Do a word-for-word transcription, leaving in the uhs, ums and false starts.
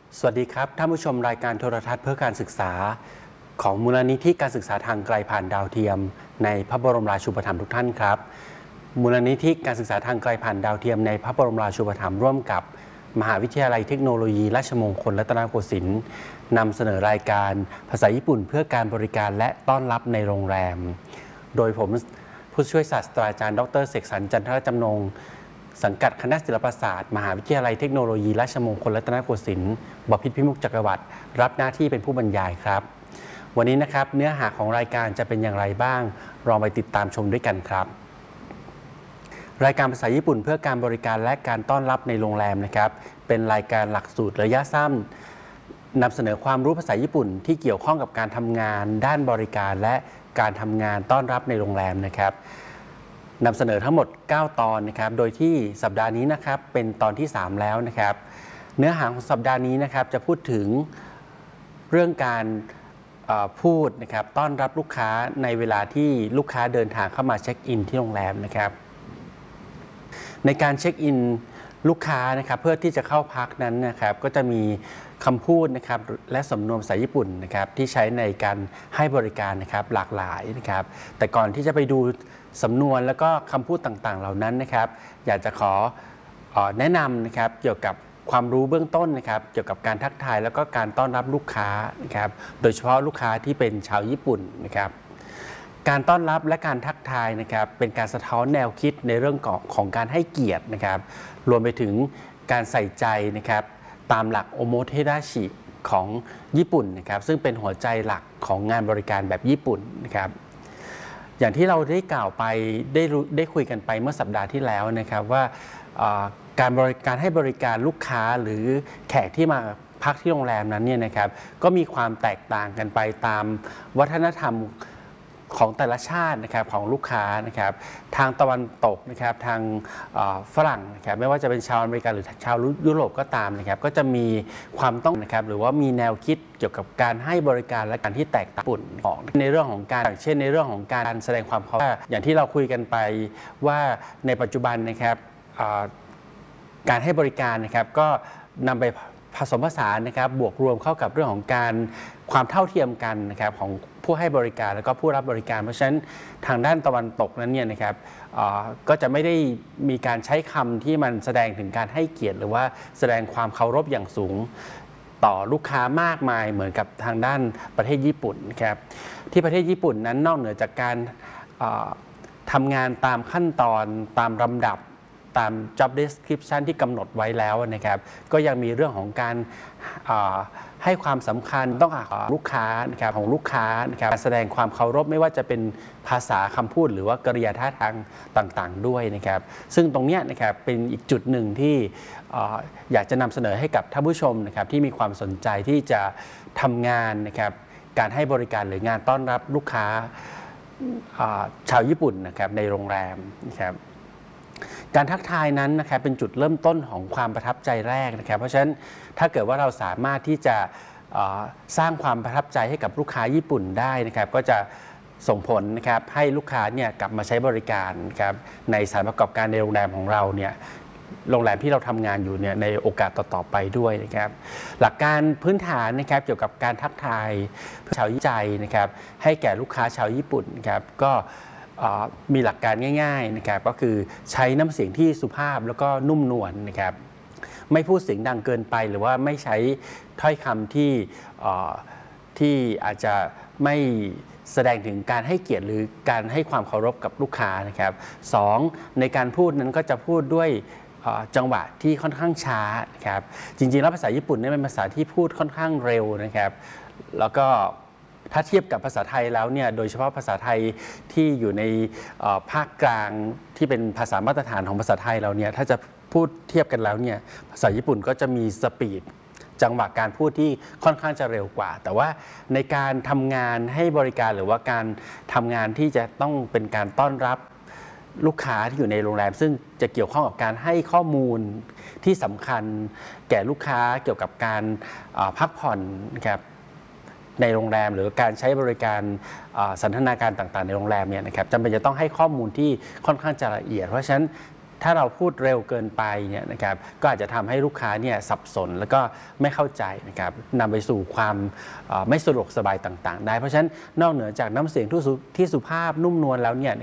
สวัสดีครับท่านผู้ชมรายการโทรทัศน์เพื่อการศึกษาของมูลนิธิการศึกษาทางไกลผ่านดาวเทียมในพระบรมราชูปถัมภ์ทุกท่านครับมูลนิธิการศึกษาทางไกลผ่านดาวเทียมในพระบรมราชูปถัมภ์ร่วมกับมหาวิทยาลัยเทคโนโลยีราชมงคลรัตนโกสินทร์นำเสนอรายการภาษาญี่ปุ่นเพื่อการบริการและต้อนรับในโรงแรมโดยผมผู้ช่วยศาสตราจารย์ดรเสกสรรจันทรจำนงสังกัดคณะศิลปศาสตร์มหาวิทยาลัยเทคโนโลยีราชมงคลรัตนโกสินทร์บพิตรพิมุขจักรวรรดิรับหน้าที่เป็นผู้บรรยายครับวันนี้นะครับเนื้อหาของรายการจะเป็นอย่างไรบ้างลองไปติดตามชมด้วยกันครับรายการภาษาญี่ปุ่นเพื่อการบริการและการต้อนรับในโรงแรมนะครับเป็นรายการหลักสูตรระยะสั้นนำเสนอความรู้ภาษาญี่ปุ่นที่เกี่ยวข้องกับการทำงานด้านบริการและการทำงานต้อนรับในโรงแรมนะครับนำเสนอทั้งหมดเก้าตอนนะครับโดยที่สัปดาห์นี้นะครับเป็นตอนที่สามแล้วนะครับเนื้อหาของสัปดาห์นี้นะครับจะพูดถึงเรื่องการพูดนะครับต้อนรับลูกค้าในเวลาที่ลูกค้าเดินทางเข้ามาเช็คอินที่โรงแรมนะครับในการเช็คอินลูกค้านะครับเพื่อที่จะเข้าพักนั้นนะครับก็จะมีคำพูดนะครับและสำนวนภาษาญี่ปุ่นนะครับที่ใช้ในการให้บริการนะครับหลากหลายนะครับแต่ก่อนที่จะไปดูสำนวนแล้วก็คำพูดต่างๆเหล่านั้นนะครับอยากจะขอแนะนำนะครับเกี่ยวกับความรู้เบื้องต้นนะครับเกี่ยวกับการทักทายแล้วก็การต้อนรับลูกค้านะครับโดยเฉพาะลูกค้าที่เป็นชาวญี่ปุ่นนะครับการต้อนรับและการทักทายนะครับเป็นการสะท้อนแนวคิดในเรื่องของของการให้เกียรตินะครับรวมไปถึงการใส่ใจนะครับตามหลักโอโมเทดาชิของญี่ปุ่นนะครับซึ่งเป็นหัวใจหลักของงานบริการแบบญี่ปุ่นนะครับอย่างที่เราได้กล่าวไปได้ได้คุยกันไปเมื่อสัปดาห์ที่แล้วนะครับว่าการบริการให้บริการลูกค้าหรือแขกที่มาพักที่โรงแรมนั้นเนี่ยนะครับก็มีความแตกต่างกันไปตามวัฒนธรรมของแต่ละชาตินะครับของลูกค้านะครับทางตะวันตกนะครับทางฝรั่งนะครับไม่ว่าจะเป็นชาวอเมริกันหรือชาวยุโรปก็ตามนะครับก็จะมีความต้องนะครับหรือว่ามีแนวคิดเกี่ยวกับการให้บริการและการที่แตกต่างปุ่นออกในเรื่องของการอย่างเช่นในเรื่องของการแสดงความเคารพอย่างที่เราคุยกันไปว่าในปัจจุบันนะครับการให้บริการนะครับก็นำไปผสมผสานนะครับบวกรวมเข้ากับเรื่องของการความเท่าเทียมกันนะครับของผู้ให้บริการแล้วก็ผู้รับบริการเพราะฉะนั้นทางด้านตะวันตกนั้นเนี่ยนะครับก็จะไม่ได้มีการใช้คำที่มันแสดงถึงการให้เกียรติหรือว่าแสดงความเคารพอย่างสูงต่อลูกค้ามากมายเหมือนกับทางด้านประเทศญี่ปุ่นนะครับที่ประเทศญี่ปุ่นนั้นนอกเหนือจากการทำงานตามขั้นตอนตามลำดับตาม job description ที่กำหนดไว้แล้วนะครับก็ยังมีเรื่องของการให้ความสำคัญต้องหาลูกค้านะครับของลูกค้านะครับการแสดงความเคารพไม่ว่าจะเป็นภาษาคำพูดหรือว่ากริยาท่าทางต่างๆด้วยนะครับซึ่งตรงนี้นะครับเป็นอีกจุดหนึ่งที่อยากจะนำเสนอให้กับท่านผู้ชมนะครับที่มีความสนใจที่จะทำงานนะครับการให้บริการหรืองานต้อนรับลูกค้าชาวญี่ปุ่นนะครับในโรงแรมนะครับการทักทายนั้นนะครับเป็นจุดเริ่มต้นของความประทับใจแรกนะครับเพราะฉะนั้นถ้าเกิดว่าเราสามารถที่จะสร้างความประทับใจให้กับลูกค้าญี่ปุ่นได้นะครับก็จะส่งผลนะครับให้ลูกค้าเนี่ยกลับมาใช้บริการครับในสถานประกอบการในโรงแรมของเราเนี่ยโรงแรมที่เราทำงานอยู่เนี่ยในโอกาสต่อๆไปด้วยนะครับหลักการพื้นฐานนะครับเกี่ยวกับการทักทายชาวญี่ปุ่นนะครับให้แก่ลูกค้าชาวญี่ปุ่นครับก็มีหลักการง่ายๆนะครับก็คือใช้น้ำเสียงที่สุภาพแล้วก็นุ่มนวลนะครับไม่พูดเสียงดังเกินไปหรือว่าไม่ใช้ถ้อยคำที่ที่อาจจะไม่แสดงถึงการให้เกียรติหรือการให้ความเคารพกับลูกค้านะครับสองในการพูดนั้นก็จะพูดด้วยจังหวะที่ค่อนข้างช้านะครับจริงๆแล้วภาษาญี่ปุ่นนี่เป็นภาษาที่พูดค่อนข้างเร็วนะครับแล้วก็ถ้าเทียบกับภาษาไทยแล้วเนี่ยโดยเฉพาะภาษาไทยที่อยู่ในภาคกลางที่เป็นภาษามาตรฐานของภาษาไทยเราเนี่ยถ้าจะพูดเทียบกันแล้วเนี่ยภาษาญี่ปุ่นก็จะมีสปีดจังหวะการพูดที่ค่อนข้างจะเร็วกว่าแต่ว่าในการทำงานให้บริการหรือว่าการทำงานที่จะต้องเป็นการต้อนรับลูกค้าที่อยู่ในโรงแรมซึ่งจะเกี่ยวข้องกับการให้ข้อมูลที่สำคัญแก่ลูกค้าเกี่ยวกับการพักผ่อนนะครับในโรงแรมหรือการใช้บริการสันทนาการต่างๆในโรงแรมเนี่ยนะครับจำเป็นจะต้องให้ข้อมูลที่ค่อนข้างจะละเอียดเพราะฉะนั้นถ้าเราพูดเร็วเกินไปเนี่ยนะครับก็อาจจะทำให้ลูกค้าเนี่ยสับสนแล้วก็ไม่เข้าใจนะครับนำไปสู่ความไม่สะดวกสบายต่างๆได้เพราะฉะนั้นนอกเหนือจากน้ำเสียงที่สุภาพนุ่มนวลแล้วเนี่ย